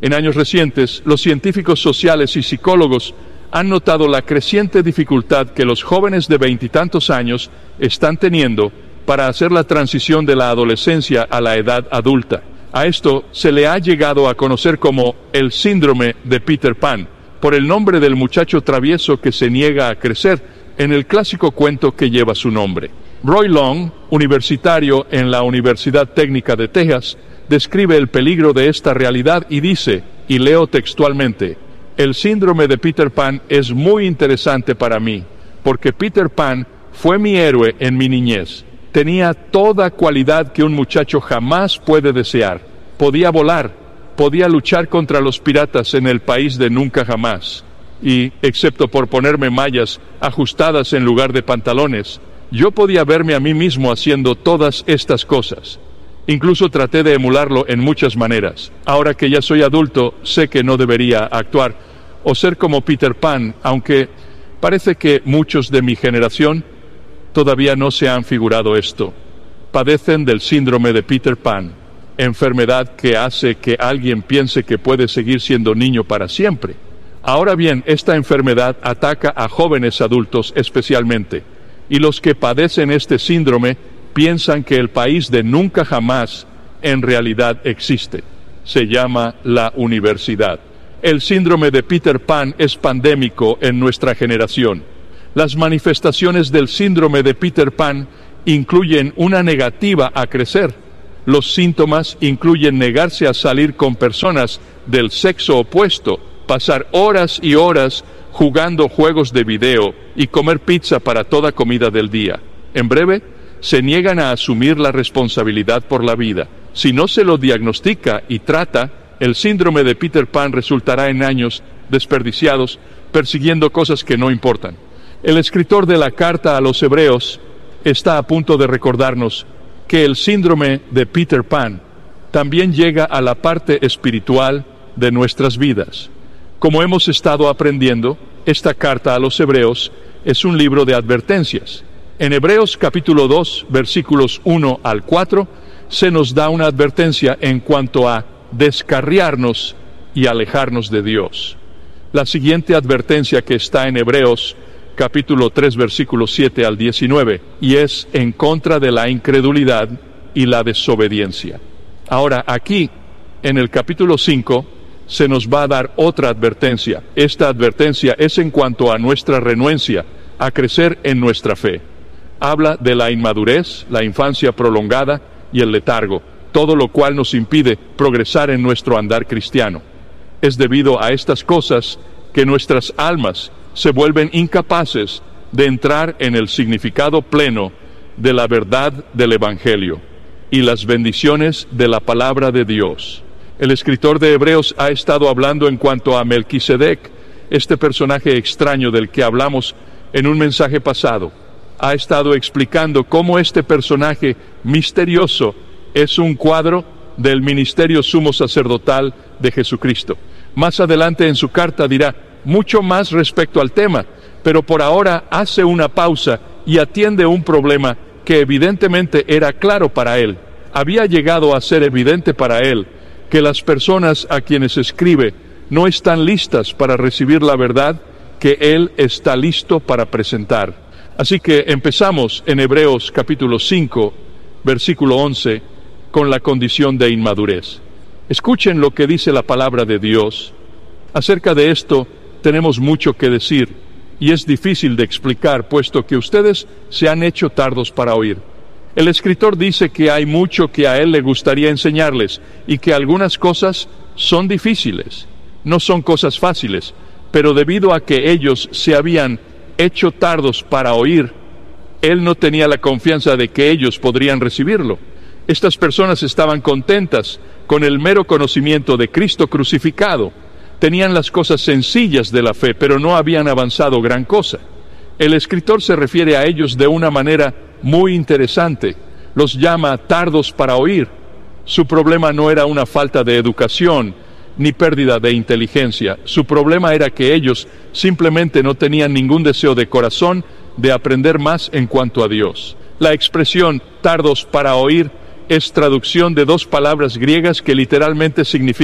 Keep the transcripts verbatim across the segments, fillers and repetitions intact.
En años recientes, los científicos sociales y psicólogos han notado la creciente dificultad que los jóvenes de veintitantos años están teniendo para hacer la transición de la adolescencia a la edad adulta. A esto se le ha llegado a conocer como el síndrome de Peter Pan, por el nombre del muchacho travieso que se niega a crecer en el clásico cuento que lleva su nombre. Roy Long, universitario en la Universidad Técnica de Texas, describe el peligro de esta realidad y dice, y leo textualmente, el síndrome de Peter Pan es muy interesante para mí, porque Peter Pan fue mi héroe en mi niñez. Tenía toda cualidad que un muchacho jamás puede desear. Podía volar, podía luchar contra los piratas en el país de nunca jamás. Y, excepto por ponerme mallas ajustadas en lugar de pantalones, yo podía verme a mí mismo haciendo todas estas cosas. Incluso traté de emularlo en muchas maneras. Ahora que ya soy adulto, sé que no debería actuar o ser como Peter Pan, aunque parece que muchos de mi generación todavía no se han figurado esto. Padecen del síndrome de Peter Pan, enfermedad que hace que alguien piense que puede seguir siendo niño para siempre. Ahora bien, esta enfermedad ataca a jóvenes adultos especialmente, y los que padecen este síndrome piensan que el país de nunca jamás en realidad existe. Se llama la universidad. El síndrome de Peter Pan es pandémico en nuestra generación. Las manifestaciones del síndrome de Peter Pan incluyen una negativa a crecer. Los síntomas incluyen negarse a salir con personas del sexo opuesto, pasar horas y horas jugando juegos de video y comer pizza para toda comida del día. En breve, se niegan a asumir la responsabilidad por la vida. Si no se lo diagnostica y trata, el síndrome de Peter Pan resultará en años desperdiciados persiguiendo cosas que no importan. El escritor de la carta a los Hebreos está a punto de recordarnos que el síndrome de Peter Pan también llega a la parte espiritual de nuestras vidas. Como hemos estado aprendiendo, esta carta a los Hebreos es un libro de advertencias. En Hebreos capítulo dos, versículos uno al cuatro, se nos da una advertencia en cuanto a descarriarnos y alejarnos de Dios. La siguiente advertencia que está en Hebreos capítulo tres, versículos siete al diecinueve, y es en contra de la incredulidad y la desobediencia. Ahora, aquí, en el capítulo cinco, se nos va a dar otra advertencia. Esta advertencia es en cuanto a nuestra renuencia a crecer en nuestra fe. Habla de la inmadurez, la infancia prolongada y el letargo, todo lo cual nos impide progresar en nuestro andar cristiano. Es debido a estas cosas que nuestras almas se vuelven incapaces de entrar en el significado pleno de la verdad del Evangelio y las bendiciones de la palabra de Dios. El escritor de Hebreos ha estado hablando en cuanto a Melquisedec, este personaje extraño del que hablamos en un mensaje pasado. Ha estado explicando cómo este personaje misterioso es un cuadro del ministerio sumo sacerdotal de Jesucristo. Más adelante en su carta dirá mucho más respecto al tema, pero por ahora hace una pausa y atiende un problema que evidentemente era claro para él. Había llegado a ser evidente para él que las personas a quienes escribe no están listas para recibir la verdad que él está listo para presentar. Así que empezamos en Hebreos capítulo cinco, versículo once, con la condición de inmadurez. Escuchen lo que dice la palabra de Dios. Acerca de esto tenemos mucho que decir, y es difícil de explicar, puesto que ustedes se han hecho tardos para oír. El escritor dice que hay mucho que a él le gustaría enseñarles, y que algunas cosas son difíciles. No son cosas fáciles, pero debido a que ellos se habían hecho tardos para oír, él no tenía la confianza de que ellos podrían recibirlo. Estas personas estaban contentas con el mero conocimiento de Cristo crucificado. Tenían las cosas sencillas de la fe, pero no habían avanzado gran cosa. El escritor se refiere a ellos de una manera muy interesante. Los llama tardos para oír. Su problema no era una falta de educación ni pérdida de inteligencia. Su problema era que ellos simplemente no tenían ningún deseo de corazón de aprender más en cuanto a Dios. La expresión tardos para oír es traducción de dos palabras griegas que literalmente significan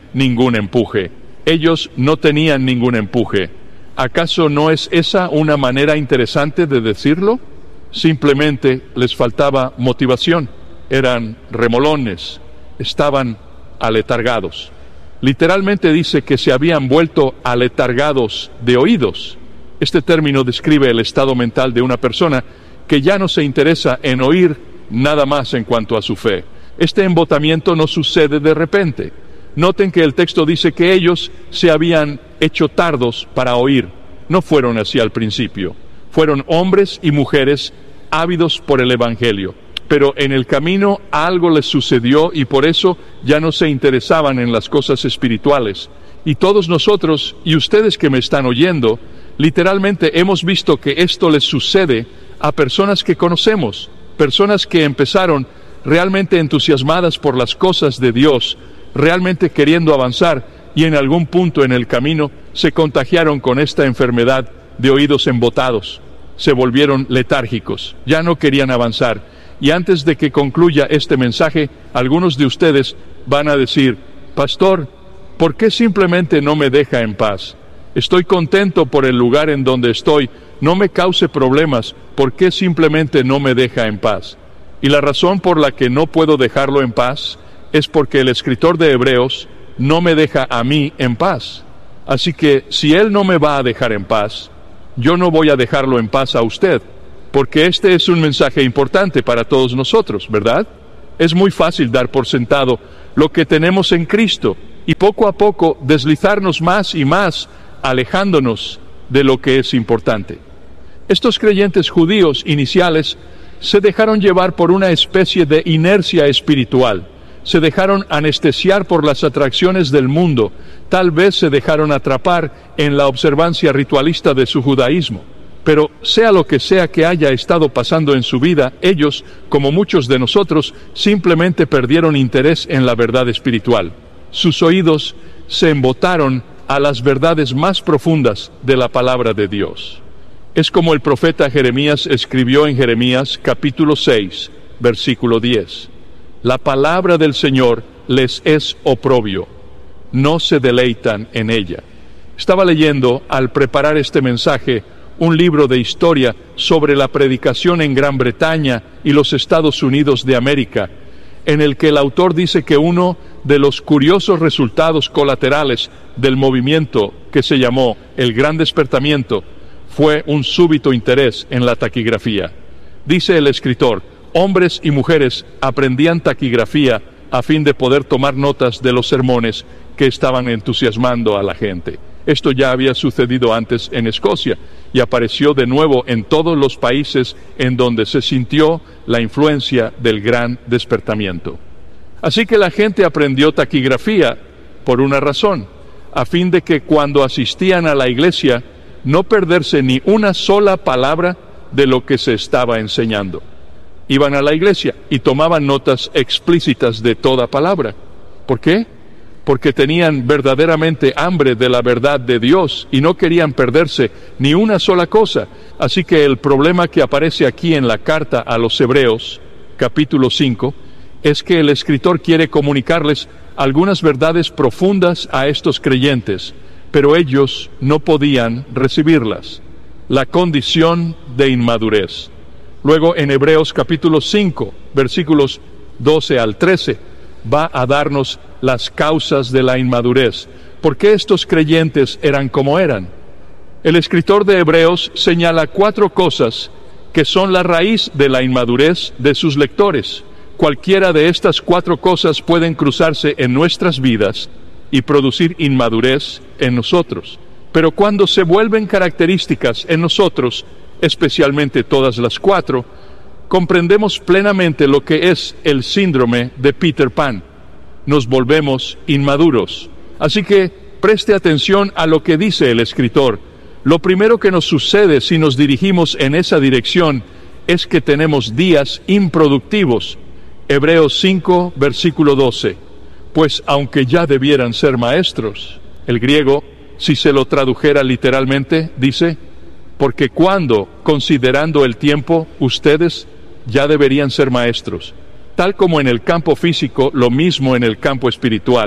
ningún empuje. Ellos no tenían ningún empuje. ¿Acaso no es esa una manera interesante de decirlo? Simplemente les faltaba motivación. Eran remolones, estaban aletargados. Literalmente dice que se habían vuelto aletargados de oídos. Este término describe el estado mental de una persona que ya no se interesa en oír nada más en cuanto a su fe. Este embotamiento no sucede de repente. Noten que el texto dice que ellos se habían hecho tardos para oír. No fueron así al principio. Fueron hombres y mujeres ávidos por el Evangelio. Pero en el camino algo les sucedió y por eso ya no se interesaban en las cosas espirituales. Y todos nosotros, y ustedes que me están oyendo, literalmente hemos visto que esto les sucede a personas que conocemos, personas que empezaron realmente entusiasmadas por las cosas de Dios, realmente queriendo avanzar, y en algún punto en el camino se contagiaron con esta enfermedad de oídos embotados, se volvieron letárgicos, ya no querían avanzar. Y antes de que concluya este mensaje, algunos de ustedes van a decir: Pastor, ¿por qué simplemente no me deja en paz? Estoy contento por el lugar en donde estoy, no me cause problemas, ¿por qué simplemente no me deja en paz? Y la razón por la que no puedo dejarlo en paz es porque el escritor de Hebreos no me deja a mí en paz. Así que si él no me va a dejar en paz, yo no voy a dejarlo en paz a usted, porque este es un mensaje importante para todos nosotros, ¿verdad? Es muy fácil dar por sentado lo que tenemos en Cristo y poco a poco deslizarnos más y más, alejándonos de lo que es importante. Estos creyentes judíos iniciales se dejaron llevar por una especie de inercia espiritual, se dejaron anestesiar por las atracciones del mundo, tal vez se dejaron atrapar en la observancia ritualista de su judaísmo. Pero sea lo que sea que haya estado pasando en su vida, ellos, como muchos de nosotros, simplemente perdieron interés en la verdad espiritual. Sus oídos se embotaron a las verdades más profundas de la palabra de Dios. Es como el profeta Jeremías escribió en Jeremías capítulo seis, versículo diez. La palabra del Señor les es oprobio, no se deleitan en ella. Estaba leyendo, al preparar este mensaje, un libro de historia sobre la predicación en Gran Bretaña y los Estados Unidos de América, en el que el autor dice que uno de los curiosos resultados colaterales del movimiento que se llamó el Gran Despertamiento fue un súbito interés en la taquigrafía. Dice el escritor: hombres y mujeres aprendían taquigrafía a fin de poder tomar notas de los sermones que estaban entusiasmando a la gente. Esto ya había sucedido antes en Escocia y apareció de nuevo en todos los países en donde se sintió la influencia del Gran Despertamiento. Así que la gente aprendió taquigrafía por una razón, a fin de que cuando asistían a la iglesia no perderse ni una sola palabra de lo que se estaba enseñando. Iban a la iglesia y tomaban notas explícitas de toda palabra. ¿Por qué? Porque tenían verdaderamente hambre de la verdad de Dios y no querían perderse ni una sola cosa. Así que el problema que aparece aquí en la carta a los Hebreos, capítulo cinco, es que el escritor quiere comunicarles algunas verdades profundas a estos creyentes, pero ellos no podían recibirlas. La condición de inmadurez. Luego en Hebreos capítulo cinco, versículos doce al trece, va a darnos las causas de la inmadurez. ¿Por qué estos creyentes eran como eran? El escritor de Hebreos señala cuatro cosas que son la raíz de la inmadurez de sus lectores. Cualquiera de estas cuatro cosas pueden cruzarse en nuestras vidas y producir inmadurez en nosotros. Pero cuando se vuelven características en nosotros, especialmente todas las cuatro, comprendemos plenamente lo que es el síndrome de Peter Pan. Nos volvemos inmaduros. Así que preste atención a lo que dice el escritor. Lo primero que nos sucede si nos dirigimos en esa dirección es que tenemos días improductivos. Hebreos cinco, versículo doce. Pues aunque ya debieran ser maestros. El griego, si se lo tradujera literalmente, dice: porque cuando, considerando el tiempo, ustedes ya deberían ser maestros. Tal como en el campo físico, lo mismo en el campo espiritual.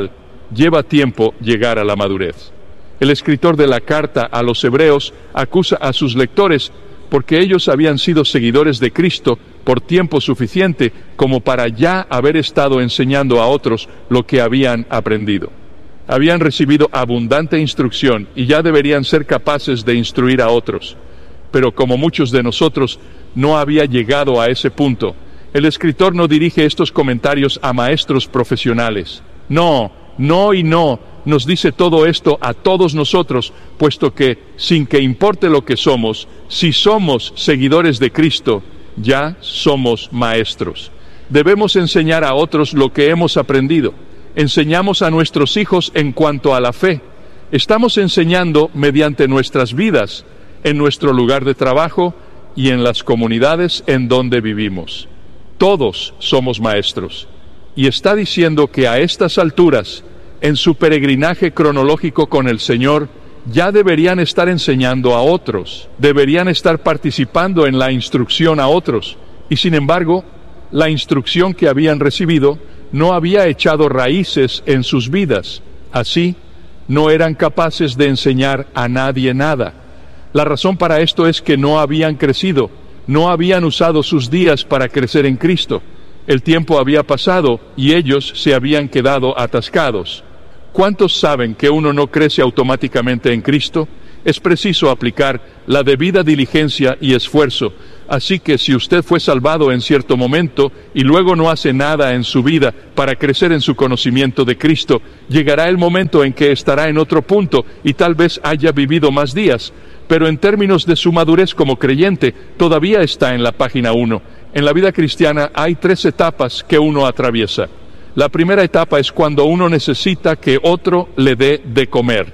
lleva tiempo llegar a la madurez. El escritor de la carta a los Hebreos acusa a sus lectores porque ellos habían sido seguidores de Cristo por tiempo suficiente como para ya haber estado enseñando a otros lo que habían aprendido. Habían recibido abundante instrucción y ya deberían ser capaces de instruir a otros. Pero como muchos de nosotros no había llegado a ese punto, el escritor no dirige estos comentarios a maestros profesionales. No, no y no, nos dice todo esto a todos nosotros, puesto que, sin que importe lo que somos, si somos seguidores de Cristo, ya somos maestros. Debemos enseñar a otros lo que hemos aprendido. Enseñamos a nuestros hijos en cuanto a la fe. Estamos enseñando mediante nuestras vidas, en nuestro lugar de trabajo y en las comunidades en donde vivimos. Todos somos maestros. Y está diciendo que a estas alturas, en su peregrinaje cronológico con el Señor, ya deberían estar enseñando a otros, deberían estar participando en la instrucción a otros, y sin embargo, la instrucción que habían recibido no había echado raíces en sus vidas. Así, no eran capaces de enseñar a nadie nada. La razón para esto es que no habían crecido, no habían usado sus días para crecer en Cristo. El tiempo había pasado y ellos se habían quedado atascados. ¿Cuántos saben que uno no crece automáticamente en Cristo? Es preciso aplicar la debida diligencia y esfuerzo. Así que si usted fue salvado en cierto momento y luego no hace nada en su vida para crecer en su conocimiento de Cristo, llegará el momento en que estará en otro punto y tal vez haya vivido más días. Pero en términos de su madurez como creyente, todavía está en la página uno. En la vida cristiana hay tres etapas que uno atraviesa. La primera etapa es cuando uno necesita que otro le dé de comer.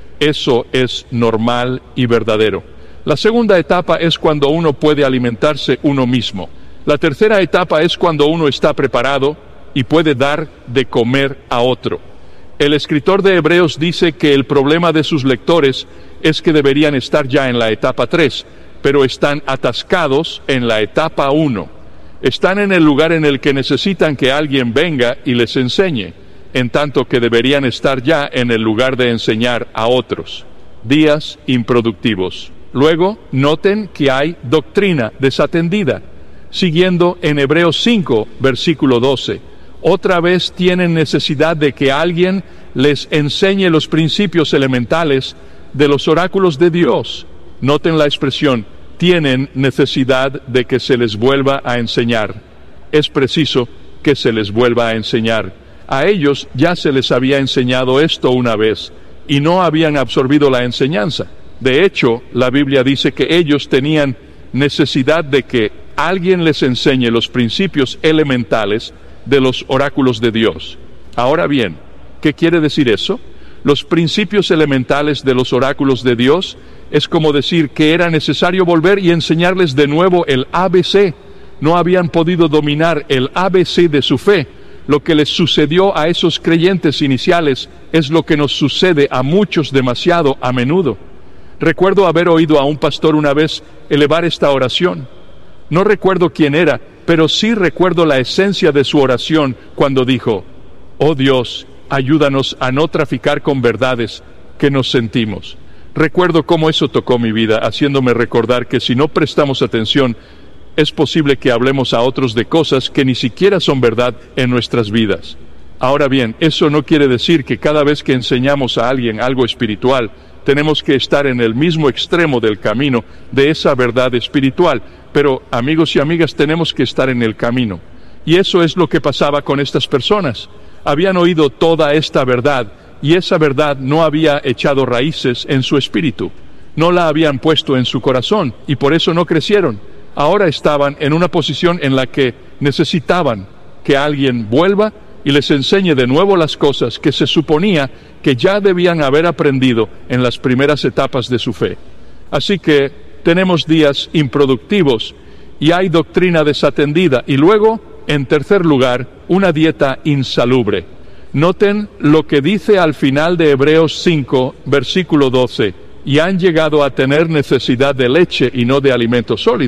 Eso es normal y verdadero. La segunda etapa es cuando uno puede alimentarse uno mismo. La tercera etapa es cuando uno está preparado y puede dar de comer a otro. El escritor de Hebreos dice que el problema de sus lectores es que deberían estar ya en la etapa tres, pero están atascados en la etapa uno. Están en el lugar en el que necesitan que alguien venga y les enseñe, en tanto que deberían estar ya en el lugar de enseñar a otros. Días improductivos. Luego, noten que hay doctrina desatendida. Siguiendo en Hebreos cinco, versículo doce. Otra vez tienen necesidad de que alguien les enseñe los principios elementales de los oráculos de Dios. Noten la expresión, tienen necesidad de que se les vuelva a enseñar. Es preciso que se les vuelva a enseñar. A ellos ya se les había enseñado esto una vez, y no habían absorbido la enseñanza. De hecho, la Biblia dice que ellos tenían necesidad de que alguien les enseñe los principios elementales de los oráculos de Dios. Ahora bien, ¿qué quiere decir eso? Los principios elementales de los oráculos de Dios es como decir que era necesario volver y enseñarles de nuevo el A B C. No habían podido dominar el A B C de su fe. Lo que les sucedió a esos creyentes iniciales es lo que nos sucede a muchos demasiado a menudo. Recuerdo haber oído a un pastor una vez elevar esta oración. No recuerdo quién era, pero sí recuerdo la esencia de su oración cuando dijo, «Oh Dios, ayúdanos a no traficar con verdades que nos sentimos». Recuerdo cómo eso tocó mi vida, haciéndome recordar que si no prestamos atención, es posible que hablemos a otros de cosas que ni siquiera son verdad en nuestras vidas. Ahora bien, eso no quiere decir que cada vez que enseñamos a alguien algo espiritual, tenemos que estar en el mismo extremo del camino de esa verdad espiritual. Pero, amigos y amigas, tenemos que estar en el camino. Y eso es lo que pasaba con estas personas. Habían oído toda esta verdad, y esa verdad no había echado raíces en su espíritu. No la habían puesto en su corazón, y por eso no crecieron. Ahora estaban en una posición en la que necesitaban que alguien vuelva y les enseñe de nuevo las cosas que se suponía que ya debían haber aprendido en las primeras etapas de su fe. Así que tenemos días improductivos y hay doctrina desatendida y luego, en tercer lugar, una dieta insalubre. Noten lo que dice al final de Hebreos cinco, versículo doce, y han llegado a tener necesidad de leche y no de alimento sólido.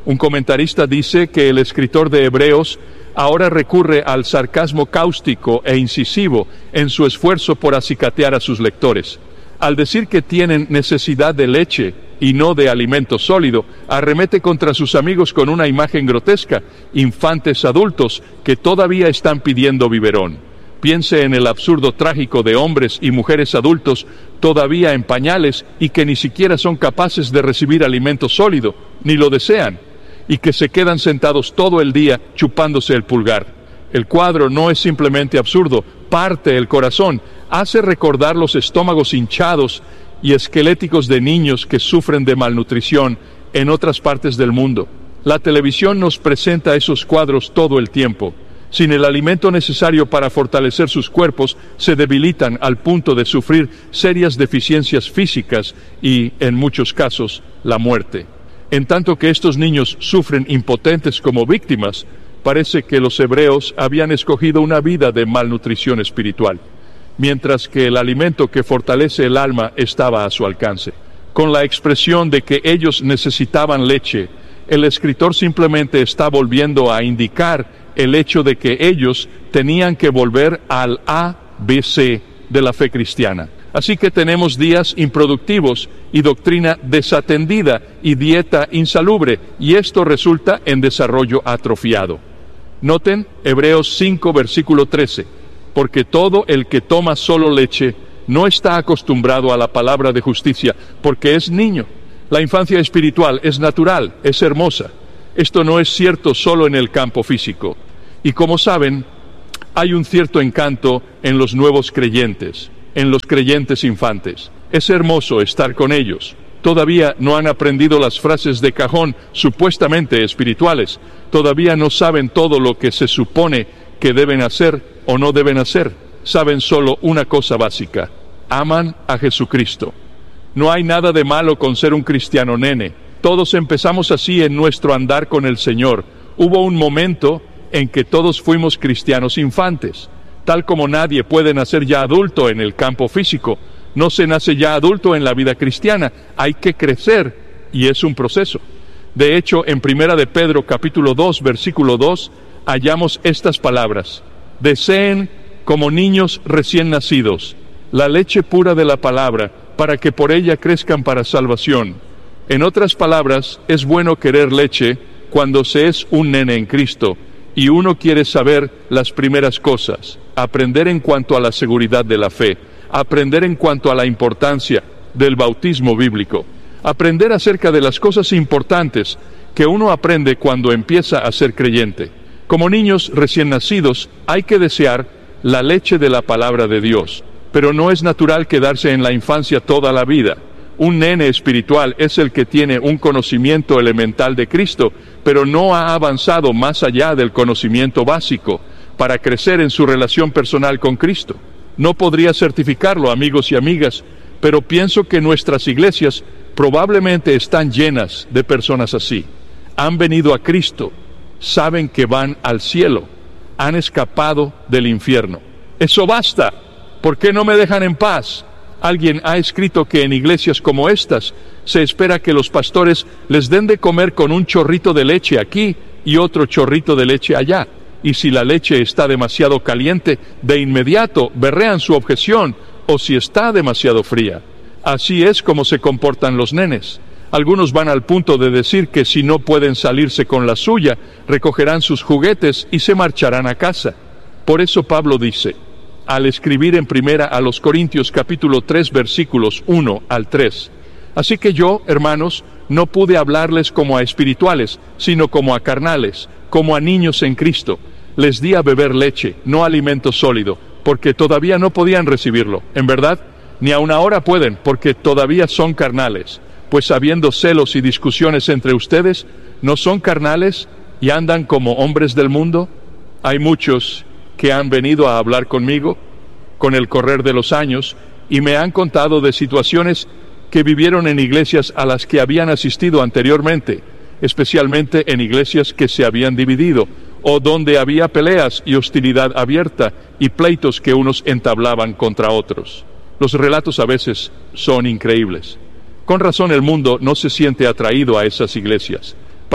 Un comentarista dice que el escritor de Hebreos ahora recurre al sarcasmo cáustico e incisivo en su esfuerzo por acicatear a sus lectores. Al decir que tienen necesidad de leche y no de alimento sólido, arremete contra sus amigos con una imagen grotesca, infantes adultos que todavía están pidiendo biberón. Piense en el absurdo trágico de hombres y mujeres adultos todavía en pañales y que ni siquiera son capaces de recibir alimento sólido, ni lo desean, y que se quedan sentados todo el día chupándose el pulgar. El cuadro no es simplemente absurdo, parte el corazón, hace recordar los estómagos hinchados y esqueléticos de niños que sufren de malnutrición en otras partes del mundo. La televisión nos presenta esos cuadros todo el tiempo. Sin el alimento necesario para fortalecer sus cuerpos, se debilitan al punto de sufrir serias deficiencias físicas y, en muchos casos, la muerte. En tanto que estos niños sufren impotentes como víctimas, parece que los hebreos habían escogido una vida de malnutrición espiritual, mientras que el alimento que fortalece el alma estaba a su alcance. Con la expresión de que ellos necesitaban leche, el escritor simplemente está volviendo a indicar el hecho de que ellos tenían que volver al A B C de la fe cristiana. Así que tenemos días improductivos y doctrina desatendida y dieta insalubre, y esto resulta en desarrollo atrofiado. Noten Hebreos cinco, versículo trece, porque todo el que toma solo leche no está acostumbrado a la palabra de justicia, porque es niño. La infancia espiritual es natural, es hermosa. Esto no es cierto solo en el campo físico. Y como saben, hay un cierto encanto en los nuevos creyentes, en los creyentes infantes. Es hermoso estar con ellos. Todavía no han aprendido las frases de cajón supuestamente espirituales. Todavía no saben todo lo que se supone que deben hacer o no deben hacer. Saben solo una cosa básica: aman a Jesucristo. No hay nada de malo con ser un cristiano nene. Todos empezamos así en nuestro andar con el Señor. Hubo un momento en que todos fuimos cristianos infantes. Tal como nadie puede nacer ya adulto en el campo físico, no se nace ya adulto en la vida cristiana. Hay que crecer, y es un proceso. De hecho, en Primera de Pedro, capítulo dos, versículo dos, hallamos estas palabras: deseen como niños recién nacidos la leche pura de la palabra, para que por ella crezcan para salvación. En otras palabras, es bueno querer leche cuando se es un nene en Cristo, y uno quiere saber las primeras cosas, aprender en cuanto a la seguridad de la fe, aprender en cuanto a la importancia del bautismo bíblico, aprender acerca de las cosas importantes que uno aprende cuando empieza a ser creyente. Como niños recién nacidos, hay que desear la leche de la palabra de Dios, pero no es natural quedarse en la infancia toda la vida. Un nene espiritual es el que tiene un conocimiento elemental de Cristo, pero no ha avanzado más allá del conocimiento básico para crecer en su relación personal con Cristo. No podría certificarlo, amigos y amigas, pero pienso que nuestras iglesias probablemente están llenas de personas así. Han venido a Cristo, saben que van al cielo, han escapado del infierno. Eso basta. ¿Por qué no me dejan en paz? Alguien ha escrito que en iglesias como estas se espera que los pastores les den de comer con un chorrito de leche aquí y otro chorrito de leche allá. Y si la leche está demasiado caliente, de inmediato berrean su objeción, o si está demasiado fría. Así es como se comportan los nenes. Algunos van al punto de decir que si no pueden salirse con la suya, recogerán sus juguetes y se marcharán a casa. Por eso Pablo dice, al escribir en primera a los Corintios capítulo tres versículos uno al tres, así que yo, hermanos, no pude hablarles como a espirituales, sino como a carnales, como a niños en Cristo. Les di a beber leche, no alimento sólido, porque todavía no podían recibirlo. En verdad, ni aun ahora pueden, porque todavía son carnales. Pues habiendo celos y discusiones entre ustedes, ¿no son carnales y andan como hombres del mundo? Hay muchos que han venido a hablar conmigo con el correr de los años y me han contado de situaciones que vivieron en iglesias a las que habían asistido anteriormente, especialmente en iglesias que se habían dividido, o donde había peleas y hostilidad abierta y pleitos que unos entablaban contra otros. Los relatos a veces son increíbles. Con razón el mundo no se siente atraído a esas iglesias.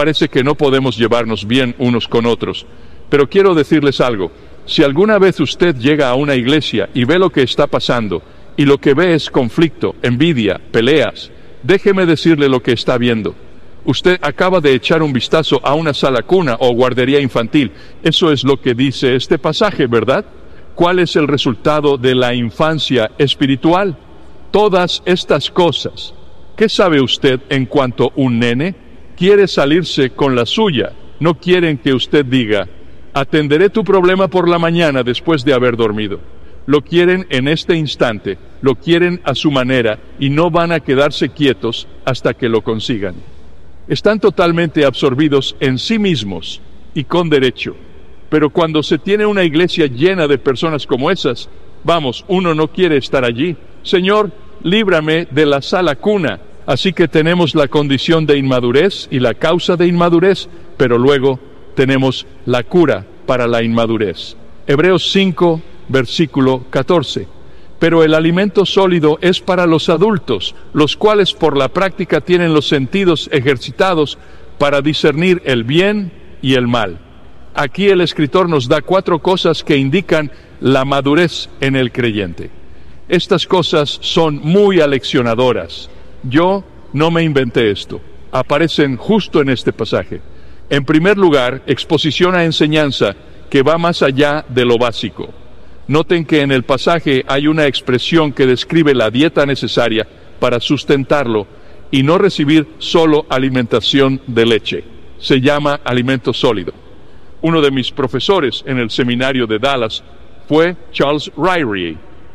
Parece que no podemos llevarnos bien unos con otros. Pero quiero decirles algo. Si alguna vez usted llega a una iglesia y ve lo que está pasando, y lo que ve es conflicto, envidia, peleas, déjeme decirle lo que está viendo. Usted acaba de echar un vistazo a una sala cuna o guardería infantil. Eso es lo que dice este pasaje, ¿verdad? ¿Cuál es el resultado de la infancia espiritual? Todas estas cosas. ¿Qué sabe usted en cuanto un nene quiere salirse con la suya? No quieren que usted diga, atenderé tu problema por la mañana después de haber dormido. Lo quieren en este instante, lo quieren a su manera y no van a quedarse quietos hasta que lo consigan. Están totalmente absorbidos en sí mismos y con derecho. Pero cuando se tiene una iglesia llena de personas como esas, vamos, uno no quiere estar allí. Señor, líbrame de la sala cuna. Así que tenemos la condición de inmadurez y la causa de inmadurez, pero luego tenemos la cura para la inmadurez. Hebreos cinco, versículo catorce. Pero el alimento sólido es para los adultos, los cuales por la práctica tienen los sentidos ejercitados para discernir el bien y el mal. Aquí el escritor nos da cuatro cosas que indican la madurez en el creyente. Estas cosas son muy aleccionadoras. Yo no me inventé esto. Aparecen justo en este pasaje. En primer lugar, exposición a enseñanza que va más allá de lo básico. Noten que en el pasaje hay una expresión que describe la dieta necesaria para sustentarlo y no recibir solo alimentación de leche. Se llama alimento sólido. Uno de mis profesores en el seminario de Dallas fue Charles Ryrie.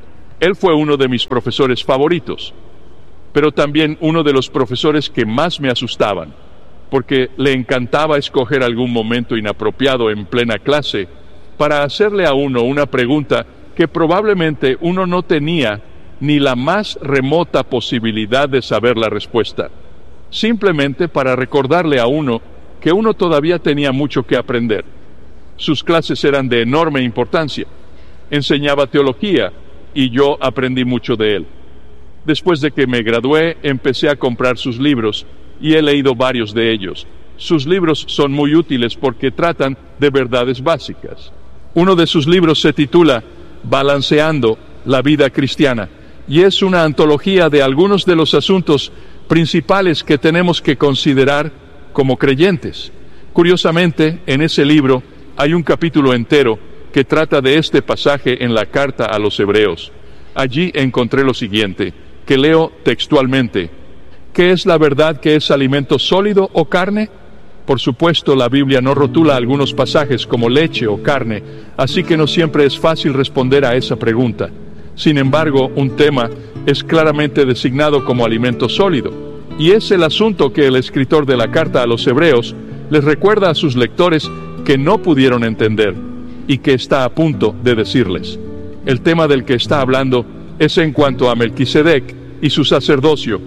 Él fue uno de mis profesores favoritos, pero también uno de los profesores que más me asustaban, porque le encantaba escoger algún momento inapropiado en plena clase para hacerle a uno una pregunta que probablemente uno no tenía ni la más remota posibilidad de saber la respuesta, simplemente para recordarle a uno que uno todavía tenía mucho que aprender. Sus clases eran de enorme importancia. Enseñaba teología y yo aprendí mucho de él. Después de que me gradué, empecé a comprar sus libros y he leído varios de ellos. Sus libros son muy útiles porque tratan de verdades básicas. Uno de sus libros se titula Balanceando la vida cristiana y es una antología de algunos de los asuntos principales que tenemos que considerar como creyentes. Curiosamente, en ese libro hay un capítulo entero que trata de este pasaje en la carta a los Hebreos. Allí encontré lo siguiente, que leo textualmente. ¿Qué es la verdad que es alimento sólido o carne? Por supuesto, la Biblia no rotula algunos pasajes como leche o carne, así que no siempre es fácil responder a esa pregunta. Sin embargo, un tema es claramente designado como alimento sólido, y es el asunto que el escritor de la carta a los Hebreos les recuerda a sus lectores que no pudieron entender y que está a punto de decirles. El tema del que está hablando es en cuanto a Melquisedec y su sacerdocio.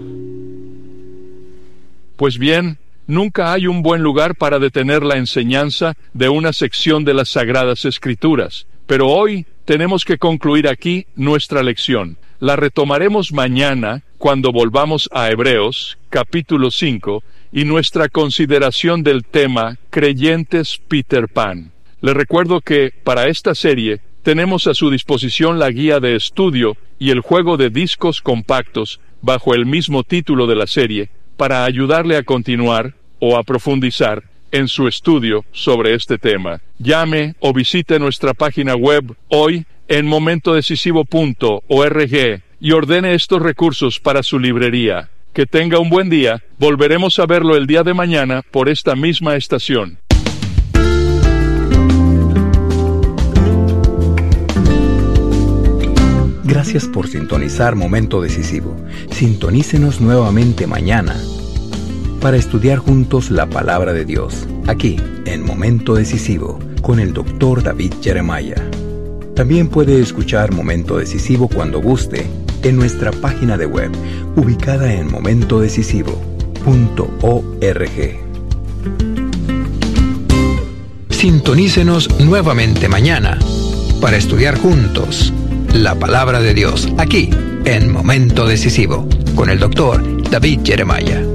Pues bien, nunca hay un buen lugar para detener la enseñanza de una sección de las Sagradas Escrituras, pero hoy tenemos que concluir aquí nuestra lección. La retomaremos mañana cuando volvamos a Hebreos, capítulo cinco, y nuestra consideración del tema Creyentes Peter Pan. Les recuerdo que, para esta serie, tenemos a su disposición la guía de estudio y el juego de discos compactos bajo el mismo título de la serie, para ayudarle a continuar o a profundizar en su estudio sobre este tema. Llame o visite nuestra página web hoy en momento decisivo punto org y ordene estos recursos para su librería. Que tenga un buen día. Volveremos a verlo el día de mañana por esta misma estación. Gracias por sintonizar Momento Decisivo. Sintonícenos nuevamente mañana para estudiar juntos la Palabra de Dios, aquí en Momento Decisivo, con el doctor David Jeremiah. También puede escuchar Momento Decisivo cuando guste en nuestra página de web, ubicada en momento decisivo punto org. Sintonícenos nuevamente mañana para estudiar juntos la Palabra de Dios, aquí en Momento Decisivo, con el doctor David Jeremiah.